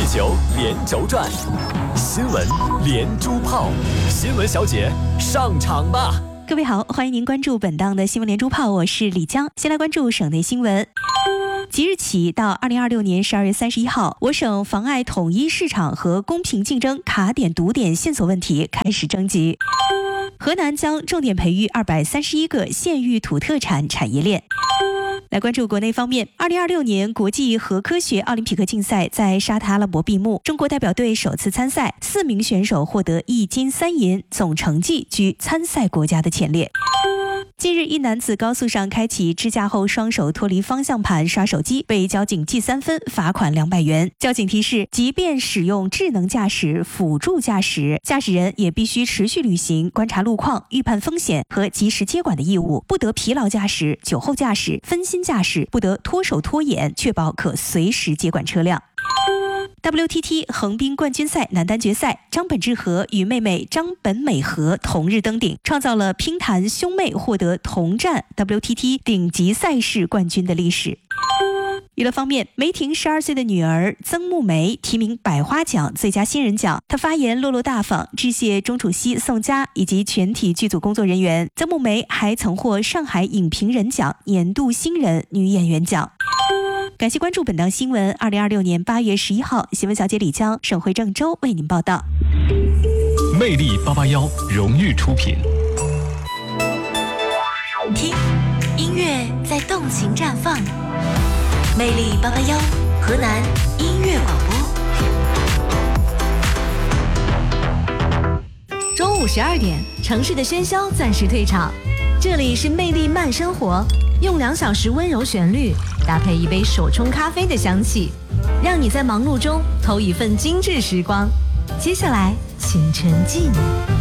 球连轴转，新闻连珠炮，新闻小姐上场吧！ 各位好，欢迎您关注本档的新闻连珠炮，我是李江。先来关注省内新闻。即日起到2026年12月31号，我省妨碍统一市场和公平竞争卡点堵点线索问题开始征集。河南将重点培育231个县域土特产产业链。来关注国内方面，2026年国际核科学奥林匹克竞赛在沙特阿拉伯闭幕，中国代表队首次参赛，4名选手获得1金3银，总成绩居参赛国家的前列。近日，一男子高速上开启支架后，双手脱离方向盘刷手机，被交警记3分，罚款200元。交警提示，即便使用智能驾驶辅助驾驶，驾驶人也必须持续履行观察路况、预判风险和及时接管的义务，不得疲劳驾驶、酒后驾驶、分心驾驶，不得脱手脱眼，确保可随时接管车辆。WTT 横滨冠军赛男单决赛，张本智和与妹妹张本美和同日登顶，创造了乒坛兄妹获得同站 WTT 顶级赛事冠军的历史。娱乐方面，梅婷12岁的女儿曾木梅提名百花奖最佳新人奖，她发言落落大方，致谢钟楚曦、宋佳以及全体剧组工作人员。曾木梅还曾获上海影评人奖年度新人女演员奖。感谢关注本档新闻。2026年8月11号，新闻小姐李江、省会郑州为您报道。 魅力881荣誉出品。 听，音乐在动情绽放。魅力881，河南音乐广播。 中午12点，城市的喧嚣暂时退场，这里是魅力慢生活，用2小时温柔旋律搭配一杯手冲咖啡的香气，让你在忙碌中偷一份精致时光。接下来，请沉浸。